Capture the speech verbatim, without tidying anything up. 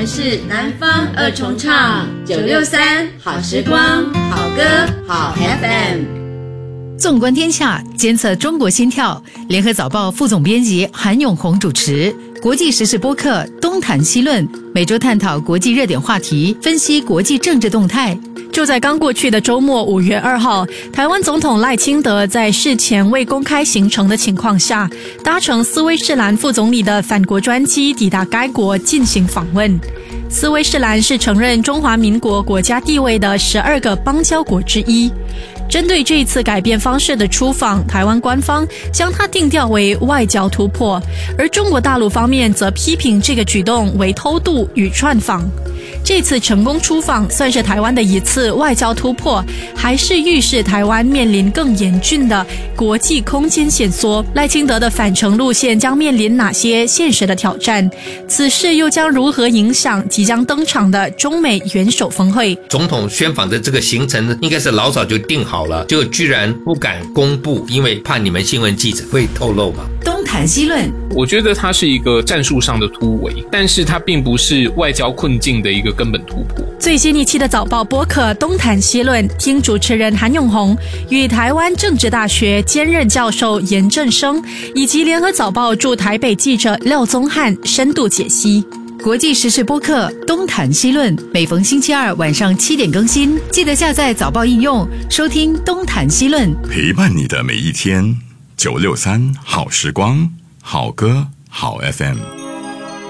们是南方二重唱九六三好时光，好歌好 F M。 纵观天下，监测中国心跳。联合早报副总编辑韩永红主持。国际时事播客东谈西论，每周探讨国际热点话题，分析国际政治动态。 就在刚过去的周末五月二号，台湾总统赖清德在事前未公开行程的情况下，搭乘斯威士兰副总理的返国专机抵达该国进行访问。斯威士兰是承认中华民国国家地位的十二个邦交国之一。针对这一次改变方式的出访，台湾官方将它定调为外交突破，而中国大陆方面则批评这个举动为偷渡与串访。这次成功出访算是台湾的一次外交突破，还是预示台湾面临更严峻的国际空间限缩？赖清德的返程路线将面临哪些现实的挑战？此事又将如何影响即将登场的中美元首峰会？ 总统宣访的这个行程应该是老早就定好了，结果居然不敢公布，因为怕你们新闻记者会透露嘛。 东谈西论， 我觉得它是一个战术上的突围，但是它并不是外交困境的一个根本突破。 最新一期的早报播客东谈西论，听主持人韩永红与台湾政治大学兼任教授严正生以及联合早报驻台北记者廖宗翰深度解析。 国际时事播客东谈西论，每逢星期二晚上七点更新，记得下载早报应用收听东谈西论， 陪伴你的每一天。九六三好时光，好歌好 F M。